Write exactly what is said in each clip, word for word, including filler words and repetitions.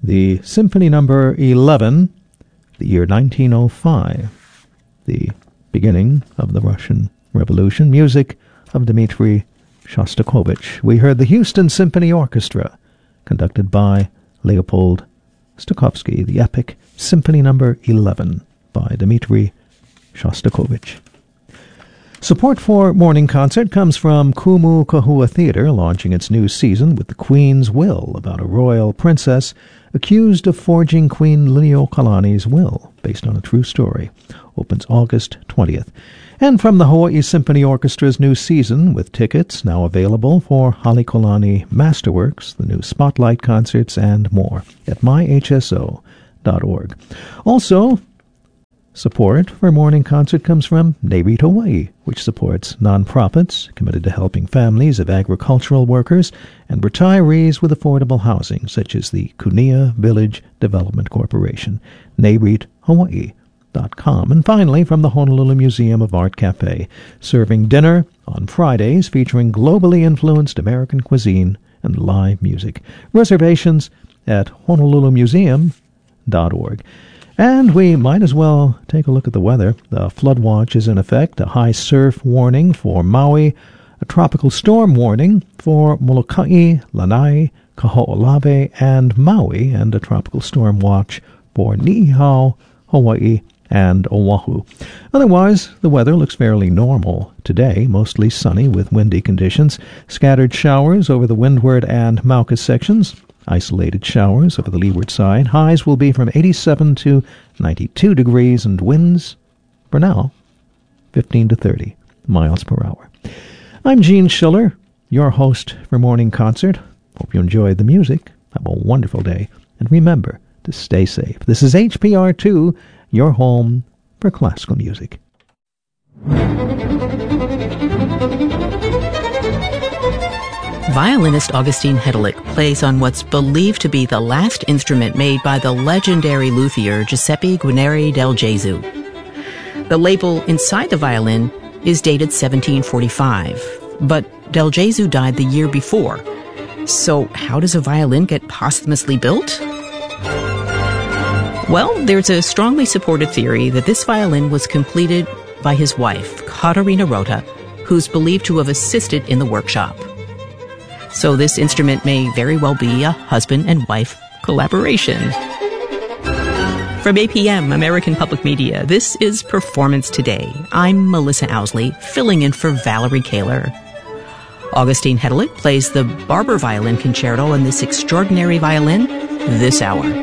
the Symphony Number eleven, the year nineteen oh five, the beginning of the Russian Revolution, music of Dmitri Shostakovich. We heard the Houston Symphony Orchestra, conducted by Leopold Stokowski, the epic Symphony Number eleven by Dmitri Shostakovich. Support for Morning Concert comes from Kumu Kahua Theatre, launching its new season with The Queen's Will, about a royal princess accused of forging Queen Liliuokalani's will, based on a true story. Opens August twentieth. And from the Hawaii Symphony Orchestra's new season, with tickets now available for Halekulani Masterworks, the new Spotlight concerts, and more at my h s o dot org. Also, support for Morning Concert comes from NAREIT Hawaii, which supports nonprofits committed to helping families of agricultural workers and retirees with affordable housing, such as the Kunia Village Development Corporation, nareit hawaii dot com. And finally, from the Honolulu Museum of Art Cafe, serving dinner on Fridays featuring globally influenced American cuisine and live music. Reservations at honolulu museum dot org. And we might as well take a look at the weather. The flood watch is in effect, a high surf warning for Maui, a tropical storm warning for Molokai, Lanai, Kaho'olawe, and Maui, and a tropical storm watch for Niihau, Hawaii, and Oahu. Otherwise, the weather looks fairly normal today, mostly sunny with windy conditions, scattered showers over the windward and Mauka sections, isolated showers over the leeward side. Highs will be from eighty-seven to ninety-two degrees, and winds, for now, fifteen to thirty miles per hour. I'm Gene Schiller, your host for Morning Concert. Hope you enjoyed the music. Have a wonderful day, and remember to stay safe. This is H P R two, your home for classical music. Violinist Augustine Hedelick plays on what's believed to be the last instrument made by the legendary luthier Giuseppe Guarneri del Gesù. The label inside the violin is dated seventeen forty-five, but del Gesù died the year before. So how does a violin get posthumously built? Well, there's a strongly supported theory that this violin was completed by his wife, Caterina Rota, who's believed to have assisted in the workshop. So this instrument may very well be a husband and wife collaboration. From A P M, American Public Media, this is Performance Today. I'm Melissa Owsley, filling in for Valerie Kaler. Augustine Hedelick plays the Barber Violin Concerto on this extraordinary violin this hour.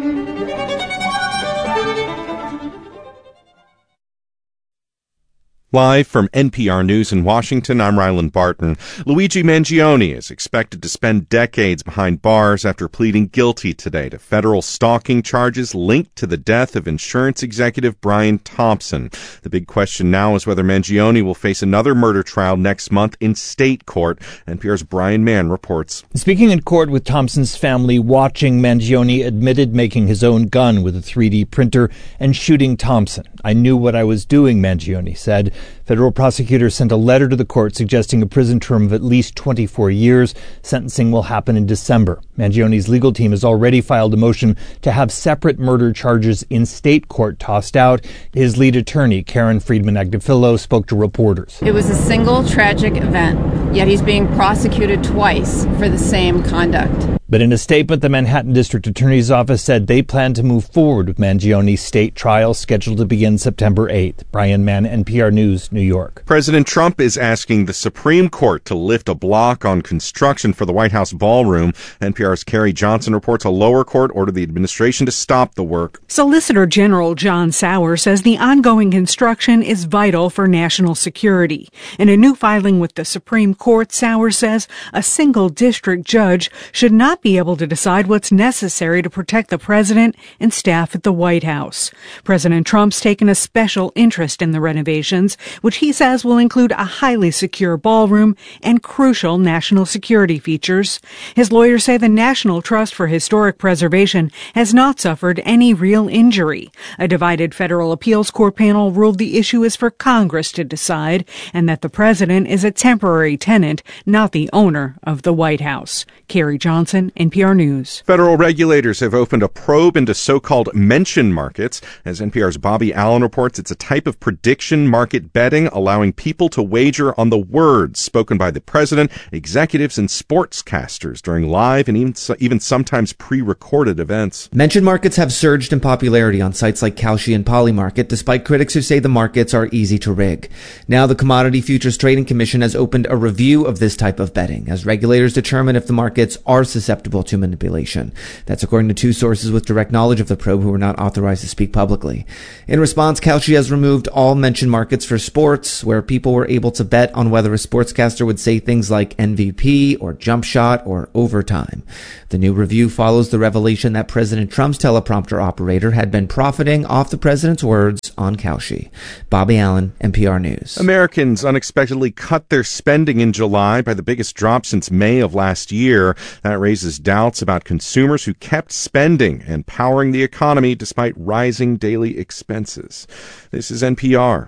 Live from N P R News in Washington, I'm Ryland Barton. Luigi Mangione is expected to spend decades behind bars after pleading guilty today to federal stalking charges linked to the death of insurance executive Brian Thompson. The big question now is whether Mangione will face another murder trial next month in state court. N P R's Brian Mann reports. Speaking in court with Thompson's family watching, Mangione admitted making his own gun with a three D printer and shooting Thompson. I knew what I was doing, Mangione said. Federal prosecutors sent a letter to the court suggesting a prison term of at least twenty-four years. Sentencing will happen in December. Mangione's legal team has already filed a motion to have separate murder charges in state court tossed out. His lead attorney, Karen Friedman-Agdefilo, spoke to reporters. It was a single tragic event, yet he's being prosecuted twice for the same conduct. But in a statement, the Manhattan District Attorney's Office said they plan to move forward with Mangione's state trial scheduled to begin September eighth. Brian Mann, N P R News, New York. President Trump is asking the Supreme Court to lift a block on construction for the White House ballroom. N P R's Carrie Johnson reports a lower court ordered the administration to stop the work. Solicitor General John Sauer says the ongoing construction is vital for national security. In a new filing with the Supreme Court, Sauer says a single district judge should not be able to decide what's necessary to protect the president and staff at the White House. President Trump's taken a special interest in the renovations, which he says will include a highly secure ballroom and crucial national security features. His lawyers say the National Trust for Historic Preservation has not suffered any real injury. A divided federal appeals court panel ruled the issue is for Congress to decide and that the president is a temporary temp tenant, not the owner of the White House. Carrie Johnson, N P R News. Federal regulators have opened a probe into so-called mention markets. As N P R's Bobby Allen reports, it's a type of prediction market betting allowing people to wager on the words spoken by the president, executives, and sportscasters during live and even, even sometimes pre-recorded events. Mention markets have surged in popularity on sites like Kalshi and Polymarket, despite critics who say the markets are easy to rig. Now the Commodity Futures Trading Commission has opened a review of this type of betting as regulators determine if the markets are susceptible to manipulation. That's according to two sources with direct knowledge of the probe who are not authorized to speak publicly. In response, Kalshi has removed all mention markets for sports, where people were able to bet on whether a sportscaster would say things like M V P or jump shot or overtime. The new review follows the revelation that President Trump's teleprompter operator had been profiting off the president's words on Kalshi. Bobby Allen, N P R News. Americans unexpectedly cut their spending in July by the biggest drop since May of last year. That raises doubts about consumers who kept spending and powering the economy despite rising daily expenses. This is N P R.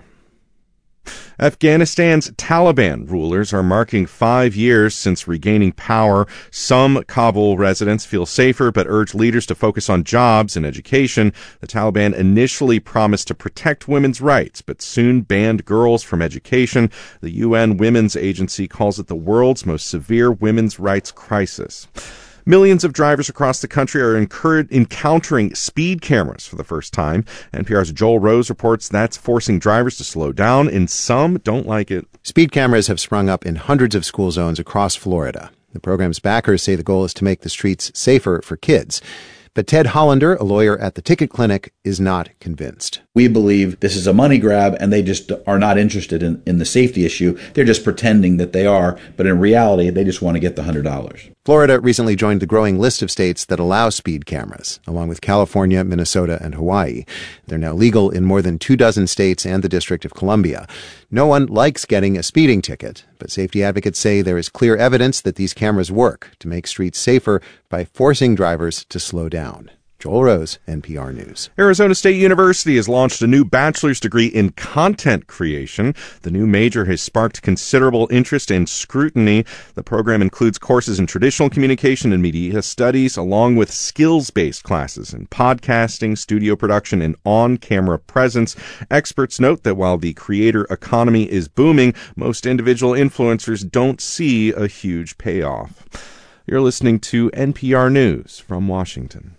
Afghanistan's Taliban rulers are marking five years since regaining power. Some Kabul residents feel safer but urge leaders to focus on jobs and education. The Taliban initially promised to protect women's rights, but soon banned girls from education. The U N Women's Agency calls it the world's most severe women's rights crisis. Millions of drivers across the country are incur- encountering speed cameras for the first time. N P R's Joel Rose reports that's forcing drivers to slow down, and some don't like it. Speed cameras have sprung up in hundreds of school zones across Florida. The program's backers say the goal is to make the streets safer for kids. But Ted Hollander, a lawyer at the Ticket Clinic, is not convinced. We believe this is a money grab, and they just are not interested in, in the safety issue. They're just pretending that they are, but in reality, they just want to get the one hundred dollars. Florida recently joined the growing list of states that allow speed cameras, along with California, Minnesota, and Hawaii. They're now legal in more than two dozen states and the District of Columbia. No one likes getting a speeding ticket, but safety advocates say there is clear evidence that these cameras work to make streets safer by forcing drivers to slow down. Joel Rose, N P R News. Arizona State University has launched a new bachelor's degree in content creation. The new major has sparked considerable interest and scrutiny. The program includes courses in traditional communication and media studies, along with skills-based classes in podcasting, studio production, and on-camera presence. Experts note that while the creator economy is booming, most individual influencers don't see a huge payoff. You're listening to N P R News from Washington.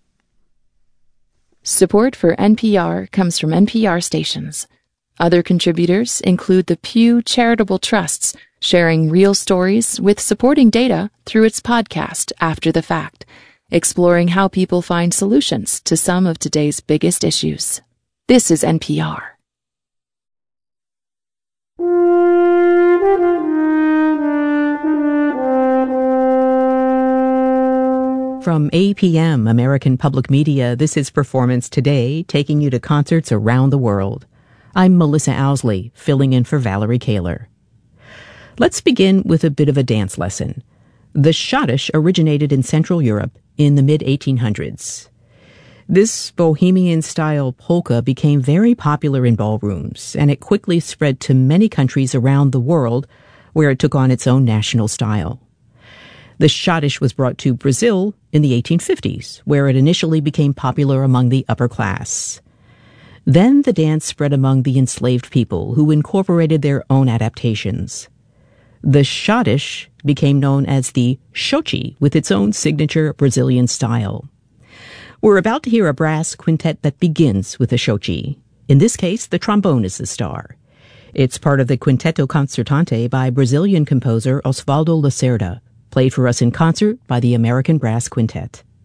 Support for N P R comes from N P R stations. Other contributors include the Pew Charitable Trusts, sharing real stories with supporting data through its podcast After the Fact, exploring how people find solutions to some of today's biggest issues. This is N P R. From A P M, American Public Media, this is Performance Today, taking you to concerts around the world. I'm Melissa Owsley, filling in for Valerie Kaler. Let's begin with a bit of a dance lesson. The schottische originated in Central Europe in the mid eighteen hundreds. This bohemian-style polka became very popular in ballrooms, and it quickly spread to many countries around the world, where it took on its own national style. The schottische was brought to Brazil in the eighteen fifties, where it initially became popular among the upper class. Then the dance spread among the enslaved people, who incorporated their own adaptations. The schottische became known as the xochi, with its own signature Brazilian style. We're about to hear a brass quintet that begins with the xochi. In this case, the trombone is the star. It's part of the Quinteto Concertante by Brazilian composer Osvaldo Lacerda, played for us in concert by the American Brass Quintet.